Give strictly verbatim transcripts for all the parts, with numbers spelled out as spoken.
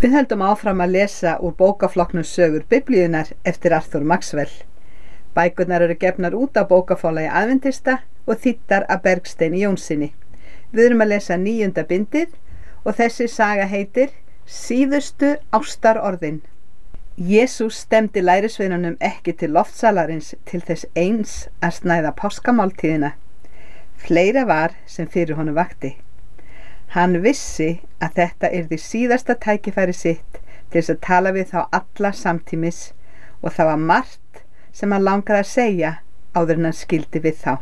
Við höldum áfram að lesa úr bókaflokknum Sögur Biblíunnar eftir Arthur Maxwell. Bækurnar eru gefnar út á bókafélagi Aðventista og þýddar af Bergsteini Jónssyni. Við erum að lesa níunda bindið og þessi saga heitir Síðustu ástarorðin. Jesús stefndi lærisveinunum ekki til loftsalarins til þess eins að snæða páskamáltíðina. Fleira var sem fyrir honum vakti. Hann vissi að þetta yrði síðasta tækifæri sitt til þess að tala við þá alla samtímis og það var margt sem hann langaði að segja áður en hann skildi við þá.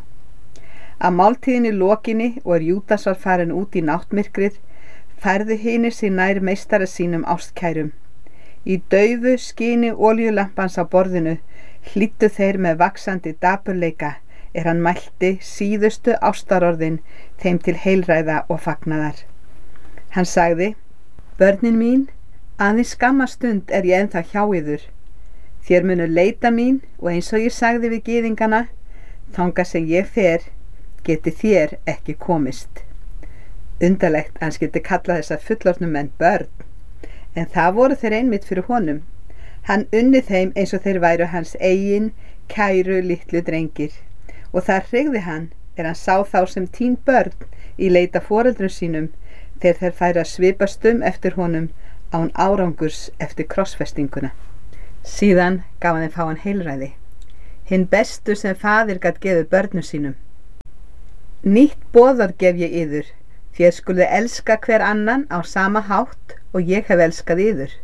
Að máltíðinni lokinni og er Júdas var farin út í náttmyrkrið, færðu hinir sér nær meistara sínum ástkærum. Í daufu skini olíulampans á borðinu hlýddu þeir með vaxandi dapurleika er hann mælti síðustu ástarorðin þeim til heilræða og fagnaðar. Hann sagði: Börnin mín, aðeins skamma stund er ég ennþá hjá yður. Þér munu leita mín og eins og ég sagði við gyðingana, þangað sem ég fer, geti þér ekki komist. Undarlegt að hann skyldi kalla þessa fullorðnu menn börn, en það voru þeir einmitt fyrir honum. Hann unni þeim eins og þeir væru hans eigin, kæru litlu drengir. Og það hreyfði hann er hann sá þá sem tín börn í leita foreldrum sínum þegar þeir færu að svipast um eftir honum án árangurs eftir krossfestinguna. Síðan gaf hann þeim fáan heilræði, hinn bestu sem faðir gat gefið börnum sínum. Nýtt boðorð gef ég yður, þér skuluð elska hver annan á sama hátt og ég hef elskað yður.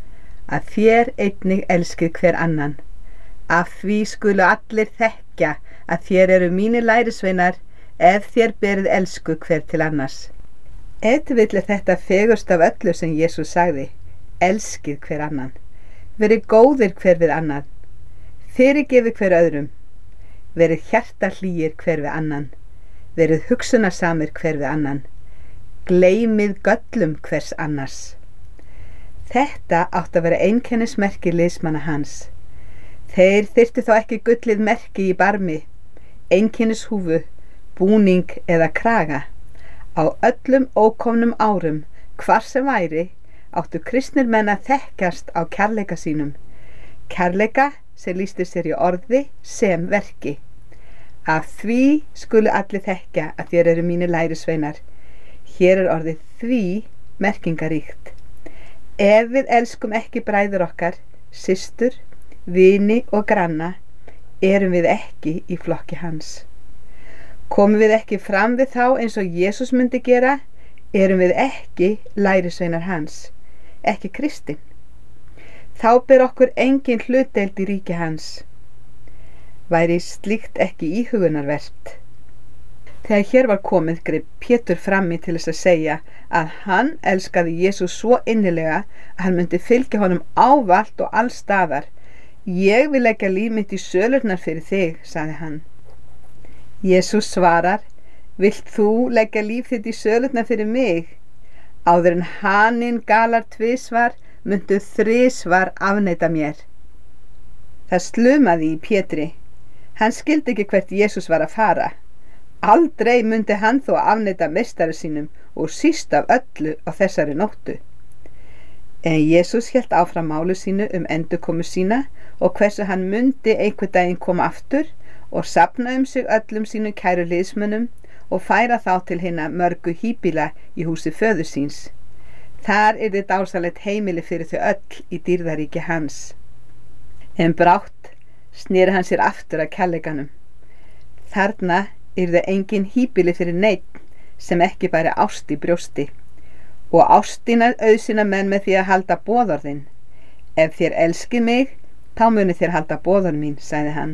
Að þér einnig elskið hver annan. Af því skulu allir þekkja að þér eru mínir lærisveinar ef þér berið elsku hver til annars. Ef til vill er þetta fegurst af öllu sem Jesús sagði, elskið hver annan. Verið góðir hver við annan. Fyrirgefið hver öðrum. Verið hjartahlýir hver við annan. Verið hugsunarsamir hver við annan. Gleymið göllum hvers annars. Þetta átti að vera einkennismerki liðsmanna hans. Þeir þyrftu þó ekki gullið merki í barmi, einkennishúfu, búning eða kraga. Á öllum ókomnum árum, hvar sem væri, áttu kristnir menn að þekkjast á kærleika sínum. Kærleika sem lýsti sér í orði sem verki. Af því skulu allir þekkja að þér eru mínir lærisveinar. Hér er orðið því merkingaríkt. Ef við elskum ekki bræður okkar, systur, vini og granna, erum við ekki í flokki hans. Komum við ekki fram við þá eins og Jesús myndi gera, erum við ekki lærisveinar hans, ekki kristinn. Þá ber okkur engin hlutdeild í ríki hans. Væri slíkt ekki íhugunarvert. Þegar hér var komið greip Pétur frammi til þess að segja að hann elskaði Jesús svo innilega að hann myndi fylgja honum ávallt og allstaðar. Ég vil leggja líf mitt í sölurnar fyrir þig, sagði hann. Jesús svarar: Vilt þú leggja líf þitt í sölurnar fyrir mig? Áður en haninn galar tvisvar, myndu þrisvar afneita mér. Það slumaði í Pétri. Hann skildi ekki hvert Jesús var að fara. Aldrei myndi hann þó afneita meistara sínum og síst af öllu á þessari nóttu. En Jesús hélt áfram málu sínu um endurkomu sína og hversu hann myndi einhver daginn koma aftur og safna um sig öllum sínu kæru liðsmönnum og færa þá til hinna mörgu híbýla í húsi föður síns. Þar yrði dásalegt heimili fyrir þau öll í dýrðaríki hans. En brátt sneri hann sér aftur að kærleikanum. Þarna yrði engin híbýli fyrir neinn sem ekki bæri ást í brjósti. Og ástina auðsina menn með því að halda boðorðin. Ef þér elskið mig, þá muni þér halda boðorð mín, sagði hann.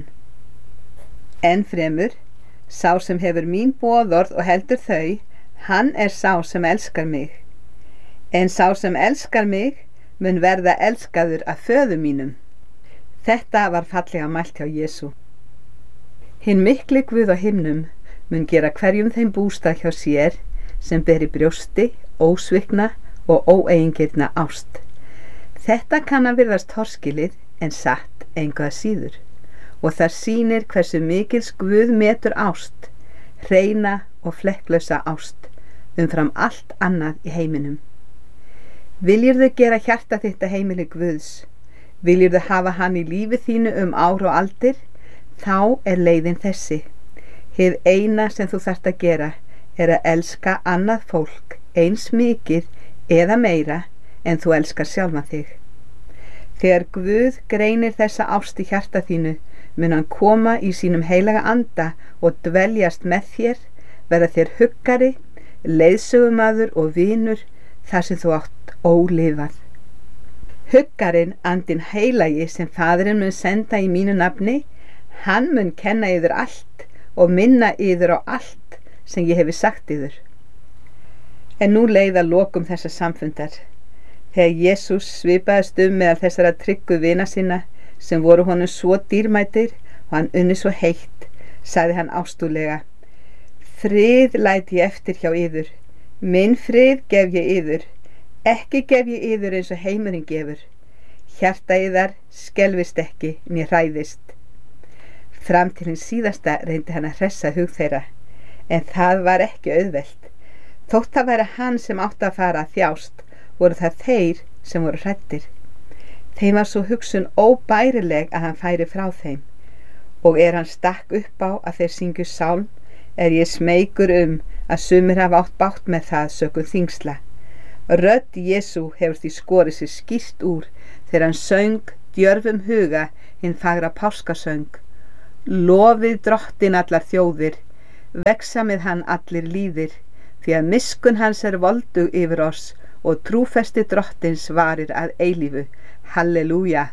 Enn fremur, sá sem hefur mín boðorð og heldur þau, hann er sá sem elskar mig. En sá sem elskar mig mun verða elskaður af föður mínum. Þetta var fallega mælt hjá Jesú. Hinn mikli Guð á himnum mun gera hverjum þeim bústað hjá sér sem beri brjósti, ósvikna og óeigingirna ást. Þetta kann að virðast torskilið en satt engu að síður og það sýnir hversu mikils Guð metur ást, hreina og flekklausa ást umfram allt annað í heiminum. Viljirðu gera hjarta þitt að heimili Guðs? Viljirðu hafa hann í lífi þínu um ár og aldir? Þá er leiðin þessi. Hið eina sem þú þarft að gera er að elska annað fólk eins mikið eða meira en þú elskar sjálfan þig. Þegar Guð greinir þessa ást í hjarta þínu, mun hann koma í sínum heilaga anda og dveljast með þér, verða þér huggari, leiðsögumaður og vinur þar sem þú átt ólifað. Huggarinn, andinn heilagi sem Faðirinn mun senda í mínu nafni, hann mun kenna yður allt og minna yður á allt sem ég hefi sagt yður. En nú leið að lokum þessa samfundar. Þegar Jesús svipaðist um meðal þessara tryggu vina sinna sem voru honum svo dýrmætir og hann unni svo heitt, sagði hann ástúðlega: Frið læt ég eftir hjá yður, minn frið gef ég yður, ekki gef ég yður eins og heimurinn gefur. Hjarta yðar skelfist ekki né hræðist. Fram til hins síðasta reyndi hann að hressa hug þeirra, en það var ekki auðvelt. Þótt það væri hann sem átti að fara að þjást, voru það þeir sem voru hræddir. Þeim var svo hugsun óbærileg að hann færi frá þeim, og er hann stakk upp á að þeir syngju sálm, er ég smeykur um að sumir hafa átt bátt með það sökum þyngsla. Rödd Jesú hefur því skorið sér skýrt úr þegar hann söng djörfum huga hinn fagra páskasöng: Lofið Drottin allar þjóðir, vexa með hann allir líðir, því að miskun hans er voldug yfir oss og trúfesti Drottins varir að eilífu. Halleluja!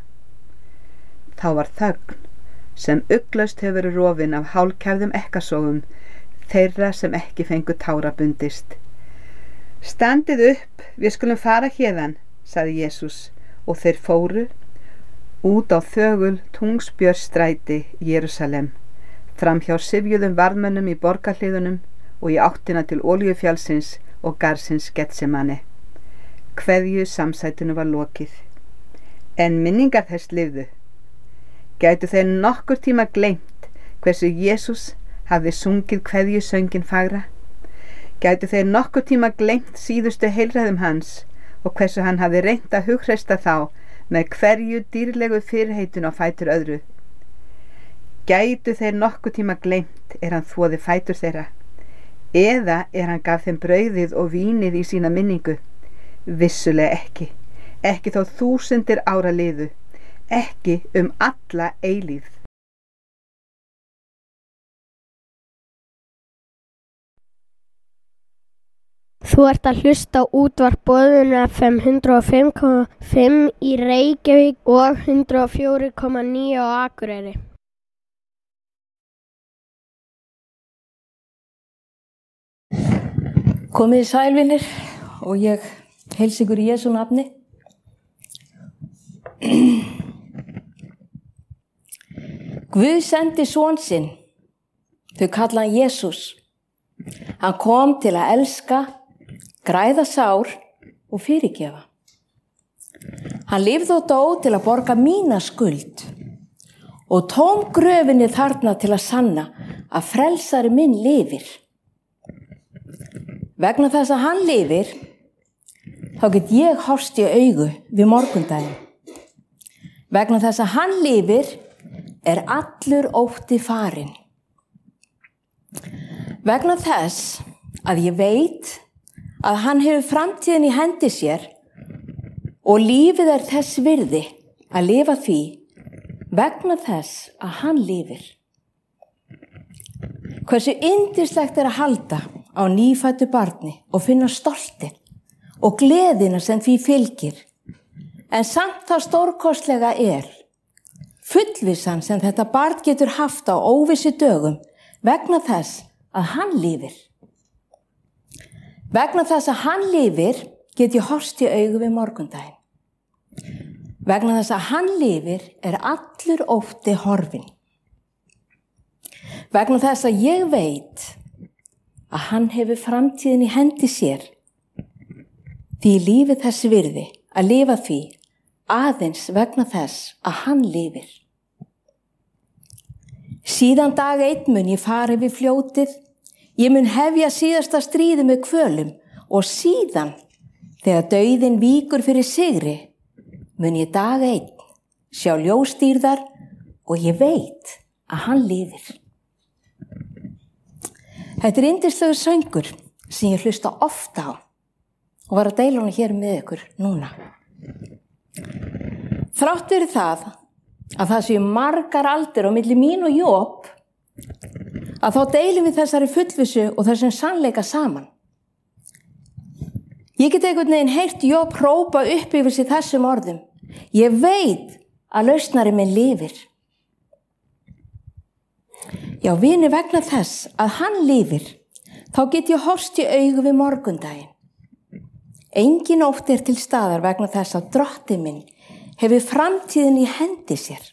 Þá var þögn sem ugglaust hefur verið rofin af hálkæfðum ekkasogum þeirra sem ekki fengu tára bundist. Standið upp, við skulum fara héðan, sagði Jesús, og þeir fóru út á þögul Tungsbjörnsstræti Jerúsalem, fram hjá syfjuðum varðmönnum í borgarhliðunum og í áttina til Olíufjallsins og garðsins Getsemane. Kveðju samsætinu var lokið, en minningar þess lifðu. Gætu þeir nokkur tíma gleymt hversu Jesús hafði sungið kveðju söngin fagra? Gætu þeir nokkur tíma gleymt síðustu heilræðum hans og hversu hann hafði reynt að hughreysta þá með hverju dýrlegu fyrirheitun á fætur öðru? Gætu þeir nokkur tíma gleymt er hann þvoði fætur þeirra, eða er hann gaf þeim brauðið og vínið í sína minningu? Vissulega ekki, ekki þó þúsundir ára liðu, ekki um alla eilífð. Þú ert að hlusta á útvarp Boðun F M hundrað og fimm komma fimm í Reykjavík og hundrað og fjögur komma níu á Akureyri. Komið sælvinir og ég heilsa ykkur í Jesú nafni. Guð sendi son sinn, þau kalla hann Jesús. Hann kom til að elska, græða sár og fyrirgefa. Hann lifði og dó til að borga mína skuld og tóm gröfinni þarna til að sanna að frelsari minn lifir. Vegna þess að hann lifir, þá get ég horfst í augu við morgundaginn. Vegna þess að hann lifir er allur ótti farinn. Vegna þess að ég veit að hann hefur framtíðin í hendi sér og lífið er þess virði að lifa því vegna þess að hann lifir. Hversu yndislegt er að halda á nýfæddu barni og finna stolti og gleðina sem því fylgir, en samt það stórkostlega er fullvissan sem þetta barn getur haft á óvissu dögum vegna þess að hann lifir. Vegna þess að hann lifir get ég horfst í augu við morgundaginn. Vegna þess að hann lifir er allur ótti horfinn. Vegna þess að ég veit að hann hefur framtíðin í hendi sér, því lífið þess virði að lifa því aðeins vegna þess að hann lifir. Síðan dag einn mun ég fara við fljótið, ég mun hefja síðasta stríði með kvölum og síðan Þegar dauðinn víkur fyrir sigri, mun ég dag einn sjá ljósdýrðar og ég veit að hann lifir. Þetta er yndislegur söngur sem ég hlusta ofta á og var að deila hann hér með ykkur núna. Þrátt fyrir það að það séu margar aldir á milli mín og Job, að þá deilum við þessari fullvissu og þessum sannleika saman. Ég get einhvern veginn heyrt Job hrópa upp yfir sig þessum orðum. Ég veit að lausnari minn lifir. Já, vini, vegna þess að hann lifir, þá get ég horfst í augu við morgundaginn. Engin ótt er til staðar vegna þess að drottinn minn hefur framtíðin í hendi sér.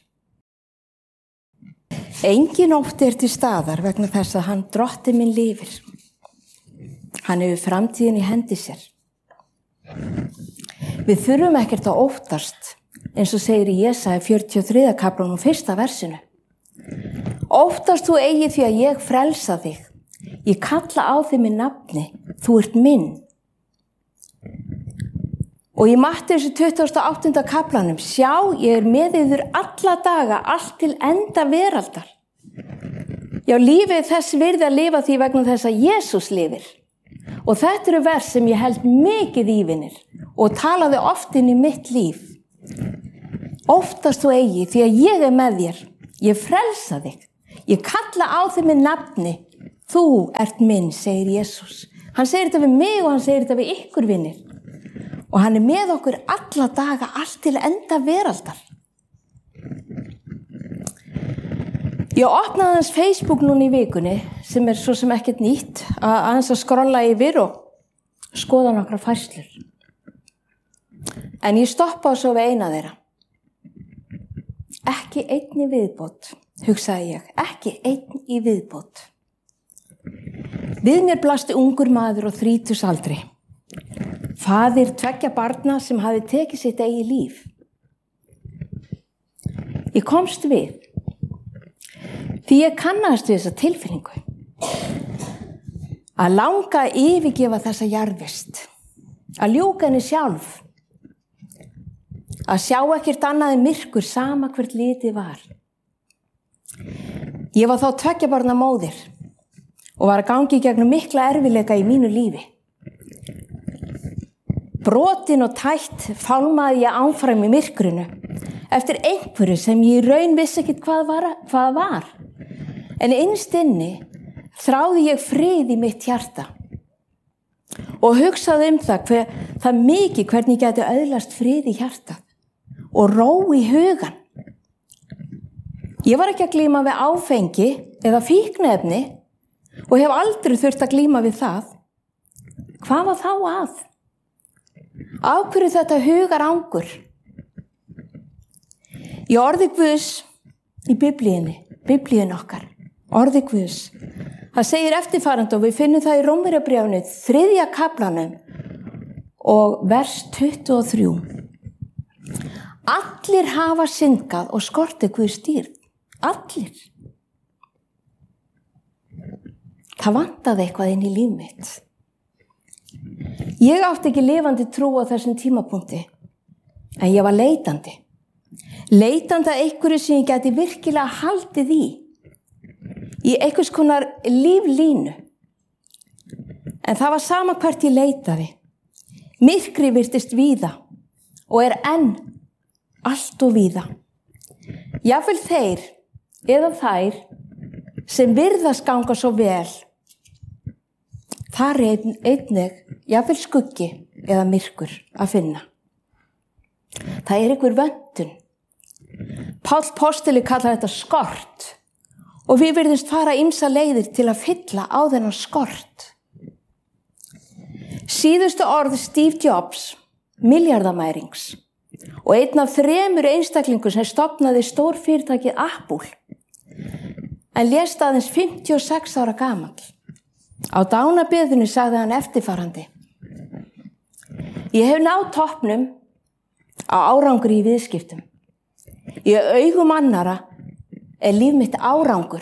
Engin ótt er til staðar vegna þess að hann drottinn minn lifir. Hann hefur framtíðin í hendi sér. Við þurfum ekkert að óttast, eins og segir í Jesaja fjörutíu og þriðja kaflanum fyrsta versinu. Óttast þú eigi því að ég frelsa þig. Ég kalla á þig með nafni, þú ert minn. Og í Mattheusar tuttugasta og áttunda kaflanum, sjá, ég er með yður alla daga, allt til enda veraldar. Já, lífið er þess virði að lifa því vegna þess að Jesús lifir. Og þetta eru vers sem ég held mikið í, vinir, og talaði oft inn í mitt líf. Óttast þú eigi því að ég er með þér. Ég frelsa þig. Ég kalla á þig með nafni. Þú ert minn, segir Jesús. Hann segir þetta við mig og hann segir þetta við ykkur, vinir. Og hann er með okkur alla daga, allt til enda veraldar. Ég opnaði hans Facebook núna í vikunni, sem er svo sem ekkert nýtt, að aðeins að skrolla yfir og skoða nokkra færslur. En ég stoppaði svo við eina þeirra. Ekki einn í viðbót, hugsaði ég, ekki einn í viðbót. Við mér blasti ungur maður og þrítugsaldri. Faðir tveggja barna sem hafi tekið sitt eigið líf. Ég komst við, því ég kannast við þessa tilfinningu. Að langa að yfirgefa þessa jarðvist, að ljúka henni sjálf, að sjá ekkert annað en myrkur sama hvert litið var. Ég var þá tveggja barna móðir og var að gangi gegnum mikla erfiðleika í mínu lífi. Brotin og tætt fálmaði ég áfram í myrkrinu eftir einhverju sem ég í raun vissi ekkert hvað var, hvað var. En innst inni þráði ég frið í mitt hjarta og hugsaði um það, hver, það mikið hvernig ég gæti öðlast frið í hjartað og ró í hugan. Ég var ekki að glíma við áfengi eða fíkniefni og hef aldrei þurft að glíma við það. Hvað var þá að? Af hverju þetta hugar angur? Í orði Guðs í biblíunni, biblíun okkar, orði Guðs, það segir eftirfarandi og við finnum það í Rómverjabréfinu, þriðja kaflanum og vers tuttugu og þrjú. Allir hafa syndgað og skortið Guðs dýrð. Allir. Það vantaði eitthvað inn í líf mitt. Ég átti ekki lifandi trú á þessum tímapunkti, en ég var leitandi. Leitandi að einhverju sem ég gæti virkilega haldið í, í einhvers konar líflínu. En það var sama hvert ég leitaði. Myrkri virtist víða og er enn allt og víða. Jafnvel þeir eða þær sem virðast ganga svo vel, þar er einnig jafnvel skuggi eða myrkur að finna. Það er einhver vöntun. Páll postuli kallar þetta skort og við virðumst fara ýmsa leiðir til að fylla á þennan skort. Síðustu orð Steve Jobs, milljarðamærings og einn af þremur einstaklingur sem stofnaði stórfyrirtækið Apple, en lést aðeins fimmtíu og sex ára gamall. Á dánabeðinu sagði hann eftirfarandi. Ég hef náð toppnum á árangri í viðskiptum. Í augum annara er líf mitt árangur.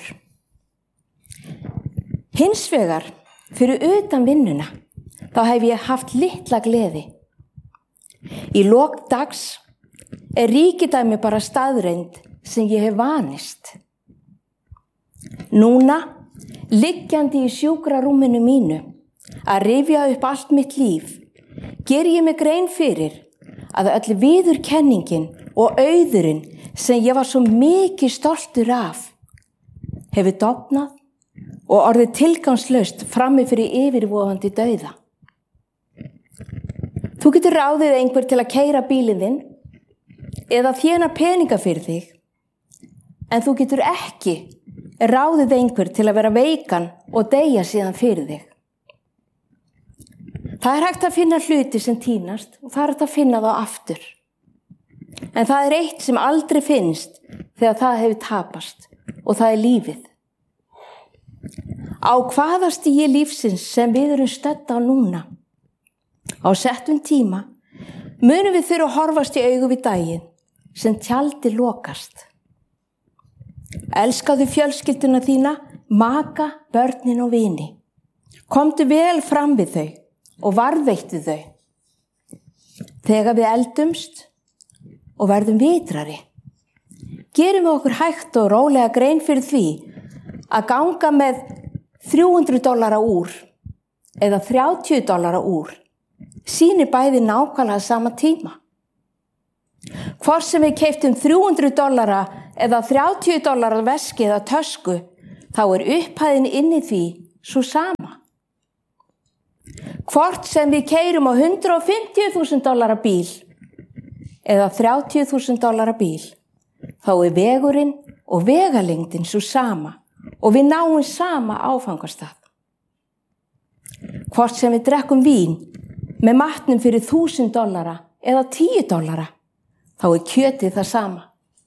Hins vegar, fyrir utan vinnuna, þá hef ég haft litla gleði Í lok dags er ríkidæmi bara staðreynd sem ég hef vanist. Núna, liggjandi í sjúkrarúminu mínu, að rifja upp allt mitt líf, ger ég mig grein fyrir að öll viðurkenningin og auðurinn sem ég var svo mikið stoltur af hefur dofnað og orðið tilgangslaust frammi fyrir yfirvofandi dauða. Þú getur ráðið einhver til að keyra bílinn þinn eða þéna peninga fyrir þig, en þú getur ekki ráðið einhver til að vera veikan og deyja síðan fyrir þig. Það er hægt að finna hluti sem týnast og það er hægt að finna þá aftur. En það er eitt sem aldrei finnst þegar það hefur tapast og það er lífið. Á hvaða stigi lífsins sem við erum stödd á núna, á settum tíma, munum við þurfa að horfast í augu við daginn sem tjaldi lokast. Elskaðu fjölskylduna þína, maka, börnin og vini. Komdu vel fram við þau og varðveittu þau. Þegar við eldumst og verðum vitrari, gerum við okkur hægt og rólega grein fyrir því að ganga með þrjú hundruð dollara úr eða þrjátíu dollara úr sýnir bæði nákvæmlega sama tíma. Hvort sem við keyptum þrjú hundruð dollara eða þrjátíu dollara veski eða tösku, þá er upphæðin inni því svo sama. Hvort sem við keyrum á hundrað og fimmtíu þúsund dollara bíl eða þrjátíu þúsund dollara bíl, þá er vegurinn og vegalengdin svo sama og við náum sama áfangastað. Hvort sem við drekkum vín með matnum fyrir þúsund dollara eða tíu dollara, þá er kjötið það sama.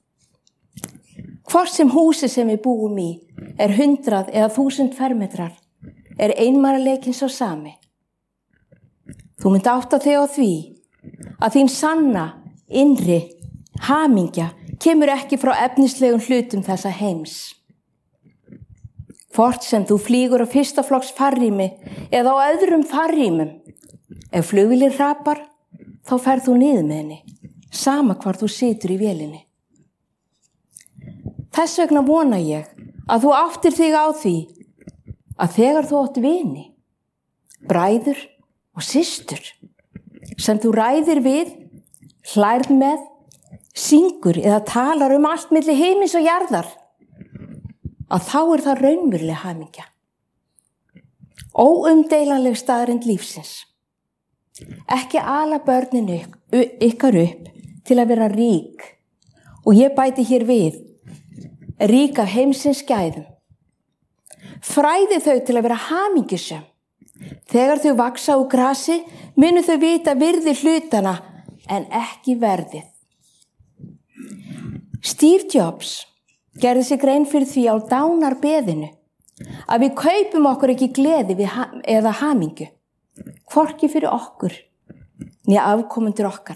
Hvort sem húsið sem við búum í er hundrað eða þúsund fermetrar, er einmanaleikin sá sami. Þú mynd átta þig á því að þín sanna, innri, hamingja kemur ekki frá efnislegum hlutum þessa heims. Hvort sem þú flýgur á fyrsta flokks farrými eða á öðrum farrýmum, ef flugvélin hrapar, þá ferð þú niður með henni, sama hvar þú situr í vélinni. Þess vegna vona ég að þú áttir þig á því að þegar þú átt vini, bræður og systur, sem þú ræðir við, hlærð með, syngur eða talar um allt milli himins og jarðar, að þá er það raunveruleg hamingja. Óumdeilanleg staðreynd lífsins. Ekki ala börnin ykkar upp til að vera rík, og ég bæti hér við, rík af heimsins gæðum. Fræði þau til að vera hamingjusöm. Þegar þau vaksa úr grasi, munu þau vita virði hlutana en ekki verðið. Steve Jobs gerði sig grein fyrir því á dánarbeðinu að við kaupum okkur ekki gleði við ha- eða hamingju, hvorki fyrir okkur né afkomendur okkar.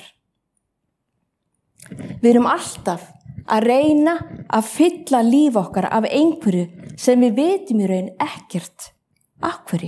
Við erum alltaf að reyna að fylla líf okkar af einhverju sem við vitum í raun ekkert af hverju.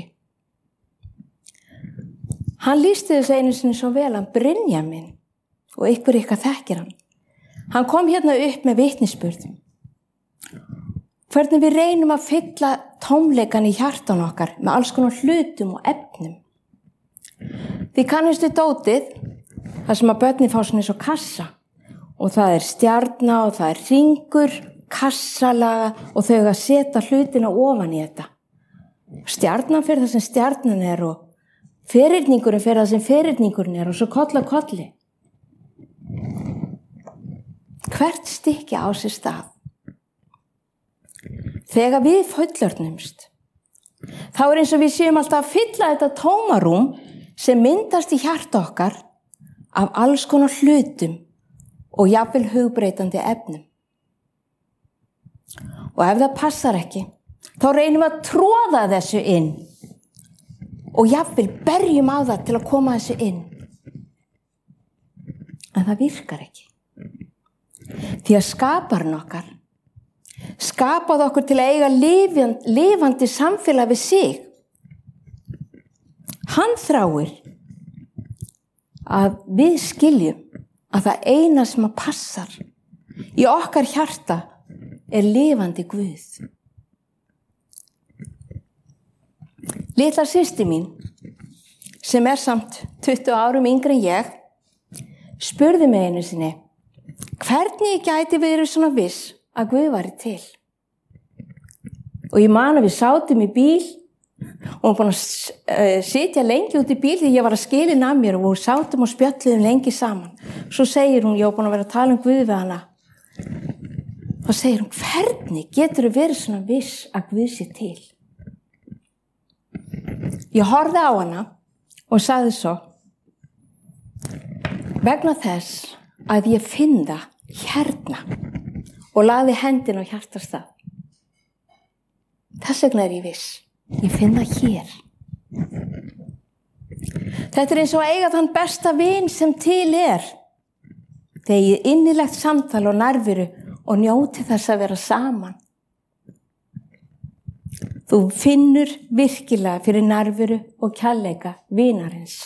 Hann lýsti þess einu sinni svo vel, hann Brynjamin, og ykkur ykkar þekkir hann. Hann kom hérna upp með vitnisburð. Hvernig við reynum að fylla tómleikan í hjartan okkar með alls konar hlutum og efnum. Þið kannistu dótið, þar sem að börnin fá svona eins og kassa, og það er stjarna og það er hringur, kassalaga, og þau að setja hlutina ofan í þetta. Stjarnan fyrir það sem stjarnan er og ferhyrningurinn fyrir það sem ferhyrningurinn er og svo koll að kolli. Hvert stykki á sér stað. Þegar við fullorðnumst, þá er eins og við séum alltaf að fylla þetta tómarúm sem myndast í hjarta okkar af alls konar hlutum og jafnvel hugbreytandi efnum. Og ef það passar ekki, þá reynum við að tróða þessu inn og jafnvel berjum á það til að koma þessu inn. En það virkar ekki. Því að skaparinn okkar skapaði okkur til að eiga lifandi, lifandi samfélag við sig. Hann þráir að við skiljum að það eina sem að passar í okkar hjarta er lifandi Guð. Litla systir mín, sem er samt tuttugu árum yngri en ég, spurði mig einu sinni hvernig ég gæti verið svona viss að Guð væri til. Og ég man að við sátum í bíl og hún búin að sitja lengi út í bíl því ég var að skilin af mér og við sátum og spjölluðum lengi saman. Svo segir hún, ég var búin að vera að tala um Guð við hana. Og segir hún, hvernig getur þú verið svona viss að Guð sé til? Ég horfði á hana og sagði svo, vegna þess að ég finn það hérna og lagði hendin á hjartastað. Þess vegna er ég viss. Ég finn það hér. Þetta er eins og að eiga þann besta vin sem til er. Þegar ég innilegt samtal og nærveru og njóti þess að vera saman. Þú finnur virkilega fyrir nærveru og kærleika vinarins.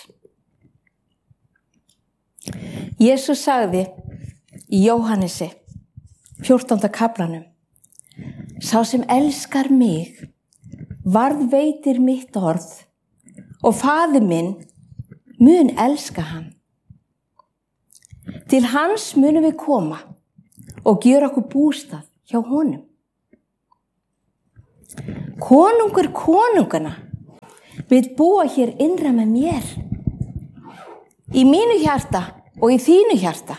Jesús sagði í Jóhannesi, fjórtánda kaflanum, sá sem elskar mig, varðveitir mitt orð og faðir minn mun elska hann. Til hans munum við koma og gera okkur bústað hjá honum. Konungur konungana vil búa hér innra með mér, í mínu hjarta og í þínu hjarta.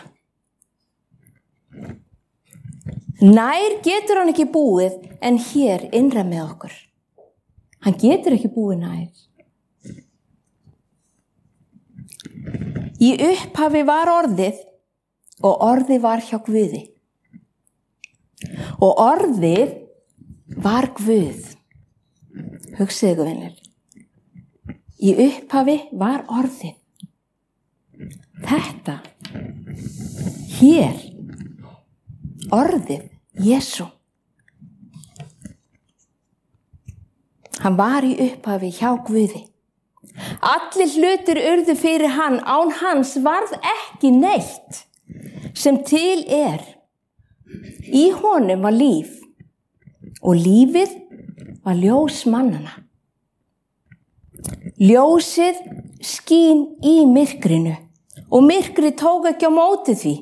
Nær getur hann ekki búið en hér innra með okkur. Hann getur ekki búið nær. Í upphafi var orðið og orðið var hjá Guði. Og orðið var Guð. Hugsið ykkur, vinir. Í upphafi var orðið. Þetta, hér, orðið, Jesú. Hann var í upphafi hjá Guði. Allir hlutir urðu fyrir hann, án hans varð ekki neitt sem til er. Í honum var líf og lífið var ljós mannana. Ljósið skín í myrkrinu og myrkrið tók ekki á móti því.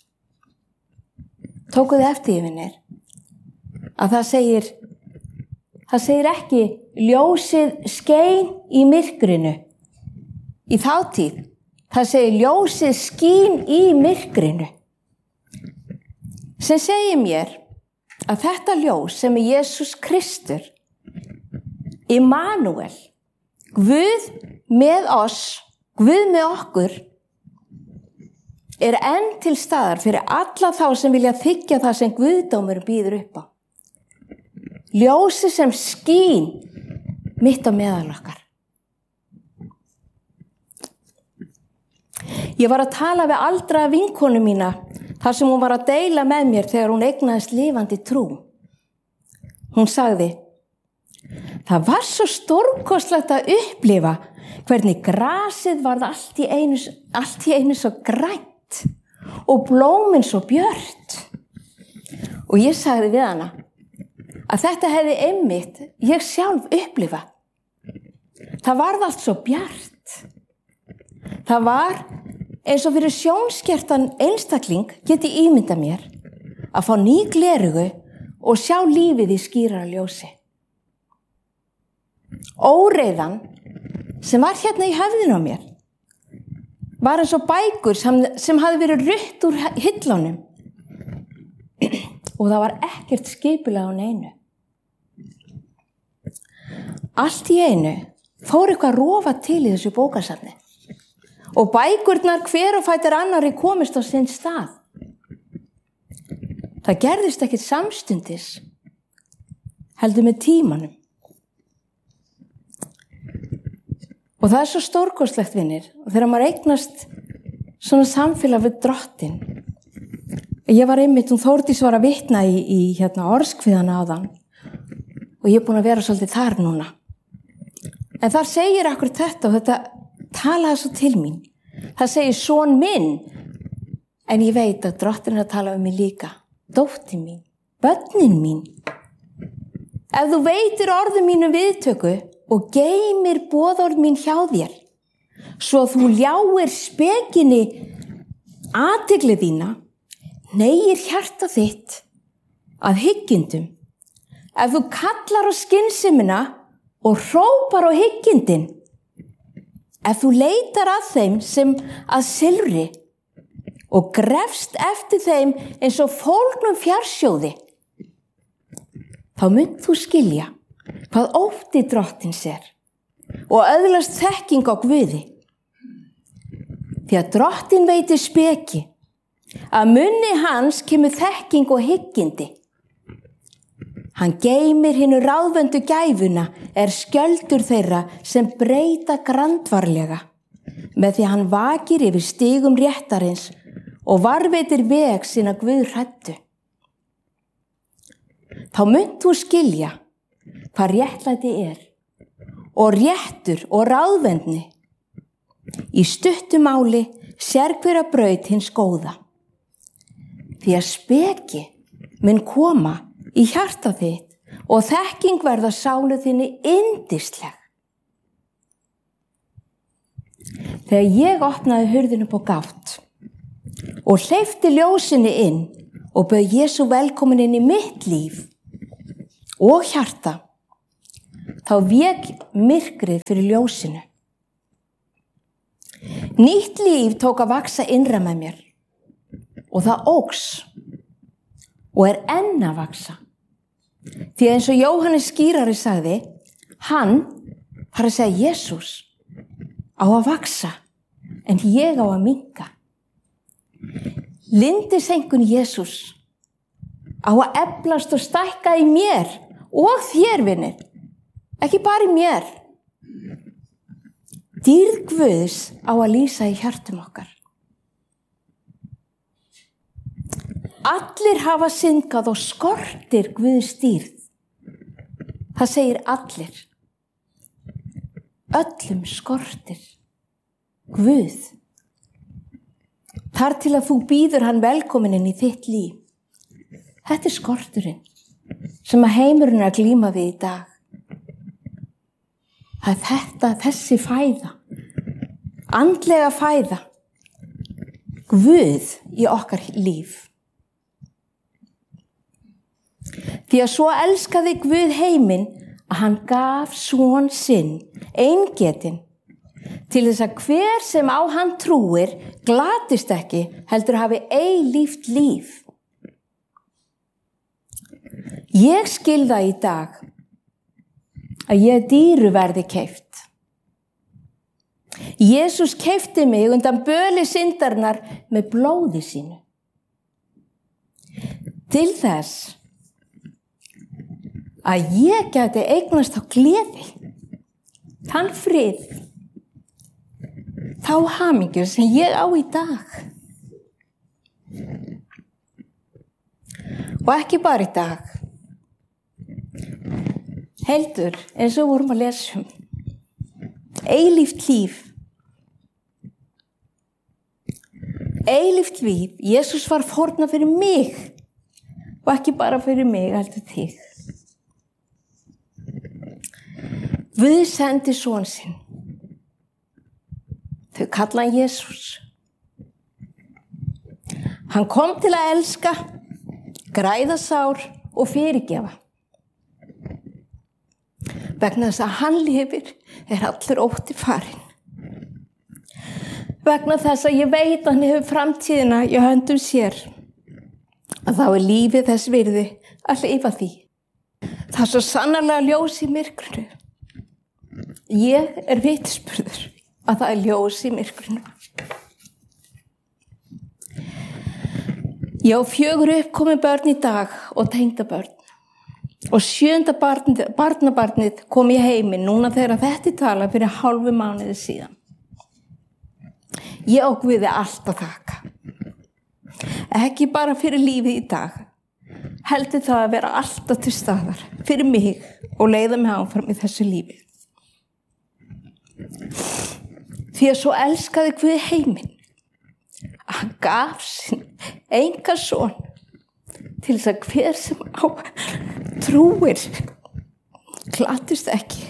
Tókuð eftir því, vinir, að það segir, það segir ekki ljósið skein í myrkrinu í þátíð. Það segir ljósið skín í myrkrinu. Sem segir mér að þetta ljós sem er Jesús Kristur, Immanuel, Guð með oss, Guð með okkur, er enn til staðar fyrir alla þá sem vilja þiggja það sem Guðdómur býður upp á. Ljósi sem skín mitt á meðal okkar. Ég var að tala við aldraða vinkonu mína þar sem hún var að deila með mér þegar hún eignaðist lifandi trú. Hún sagði, það var svo stórkostlegt að upplifa hvernig grasið varð allt í einu, allt í einu svo grænt og blómin svo björt. Og ég sagði við hana að þetta hefði einmitt ég sjálf upplifað. Það varð allt svo bjart. Það var eins og fyrir sjónskertan einstakling geti ímynda mér að fá ný glerugu og sjá lífið í skýrara ljósi. Óreiðan sem var hérna í höfðinu á mér var eins og bækur sem, sem hafði verið rutt úr hillunum og það var ekkert skipulag á neinu. Allt í einu fór eitthvað rofa til í þessu bókasafni og bækurnar hver og fætur annari komist á sinn stað. Það gerðist ekkert samstundis, heldur með tímanum. Og það er svo stórkostlegt, vinir, og þegar maður eignast svona samfélag við drottin. Ég var einmitt, hún Þórdís var að vitna í, í hérna, orðskviðana áðan og ég er búin að vera svolítið þar núna. En þar segir akkur þetta og þetta talaði svo til mín. Það segir son minn, en ég veit að Drottinn er að tala um mig líka. Dóttir mín, börnin mín. Ef þú veitir orðum mínu viðtöku og geymir boðorð mín hjá þér, svo þú ljáir spekinni athygli þína, negir hjarta þitt að hyggindum. Ef þú kallar á skynsemina og hrópar á hyggindin, ef þú leitar að þeim sem að silfri og grefst eftir þeim eins og fólgnum fjarsjóði, þá mynd þú skilja hvað ótti Drottins er og öðlast þekking á Guði. Því að Drottinn veitir speki, að munni hans kemur þekking og hyggindi. Hann geymir hinu ráðvöndu gæfuna, er skjöldur þeirra sem breyta grandvarlega, með því hann vakir yfir stigum réttarins og varveitir veg sína guðhræddu. Þá munt þú skilja hvað réttlæti er og réttur og ráðvendni. Í stuttu máli sér hver að braut hins góða. Því að speki mun koma í hjarta þitt og þekking verða sálu þinni yndisleg. Þegar ég opnaði hurðinu upp á gátt og hleypti ljósinni inn og bauð Jesú velkomin inn í mitt líf og hjarta, þá vék myrkrið fyrir ljósinu. Nýtt líf tók að vaksa innra með mér og það óx og er enn að vaksa. Því eins og Jóhannes skírari sagði, hann, þar að segja Jesús, á að vaksa en ég á að minnka. Lindisengun Jesús á að eflast og stækka í mér og þér, vinir, ekki bara í mér. Dýrð Guðs á að lýsa í hjartum okkar. Allir hafa syndgað og skortir Guðs dýrð. Það segir allir. Öllum skortir Guð. Þar til að þú býður hann velkominn inn í þitt líf. Þetta er skorturinn sem að heimurinn er að glíma við í dag. Það er þetta, þessi fæða, andlega fæða, Guð í okkar líf. Því að svo elskaði Guð heiminn að hann gaf son sinn, eingetinn, til þess að hver sem á hann trúir glatist ekki, heldur hafi eilíft líf. Ég skil það í dag að ég dýru verði keypt. Jesús keypti mig undan böli syndarinnar með blóði sínu. Til þess að ég gæti eignast á gleði, þann frið, þá hamingju sem ég á í dag. Og ekki bara í dag, heldur eins og vorum að lesa um. Eilíft líf. Eilíft líf. Jesús var fórnað fyrir mig og ekki bara fyrir mig, heldur þig. Guð sendi son sinn. Þau kalla hann Jesús. Hann kom til að elska, græða sár og fyrirgefa. Vegna þess að hann lifir er allur ótti farinn. Vegna þess að ég veit að hann hefur framtíðina í höndum sér, að þá er lífið þess virði að lifa því. Það er svo sannarlega ljós í myrkrinu. Ég er vitnisburður að það er ljós í myrkrinu. Ég á fjögur uppkomin börn í dag og tengdabörn. Og sjöunda barn, barnabarnið kom í heiminn núna þegar þetta tala fyrir hálfu mánuði síðan. Ég á Guði allt að þakka. Ekki bara fyrir lífið í dag, heldur það að vera alltaf til staðar fyrir mig og leiða mig áfram í þessu lífi. Því Því að svo elskaði Guð heiminn að hann gaf sinn enga son til þess að hver sem á trúir glattist ekki,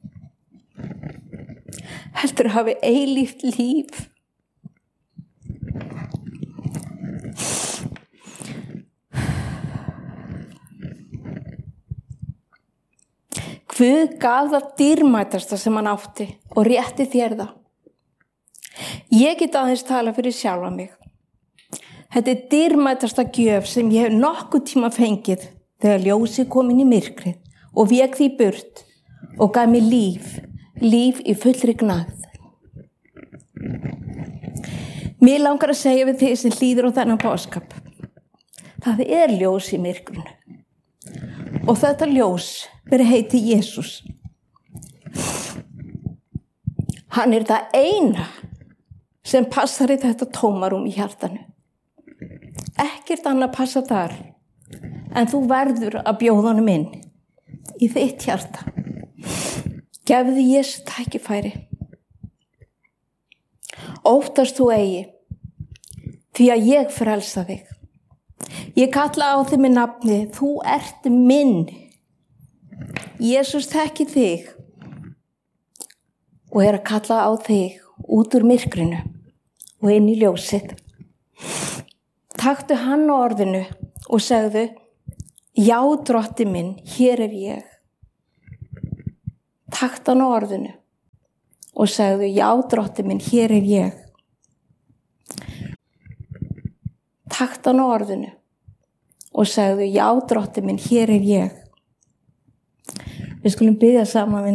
heldur hafi eilíft líf. Guð gaf það dýrmætasta sem hann átti og rétti þér það. Ég get aðeins tala fyrir sjálfa mig. Þetta er dýrmætasta gjöf sem ég hef nokkuð tíma fengið þegar ljósið kom inn í myrkrið og vék því burt og gaf mér líf, líf í fullri gnægð. Mér langar að segja við þig sem hlýður á þennan boðskap. Það er ljós í myrkrinu. Og þetta ljós verið heiti Jesús. Hann er það eina sem passar í þetta tómarum í hjartanu. Ekkert annað passa þar en þú verður að bjóða honum inn í þitt hjarta. Gefðu Jesú tækifæri. Óttast þú eigi, því að ég frelsa þig. Ég kalla á þig með nafni, þú ert minn. Jesús þekki þig og er að kalla á þig út úr myrkrinu og inn í ljósið. Taktu hann á orðinu og segðu, já drotti minn, hér er ég. Taktu hann á orðinu og segðu, já drotti minn, hér er ég. Taktu hann á orðinu og segðu, já drotti minn, hér er ég. Við skulum biðja saman við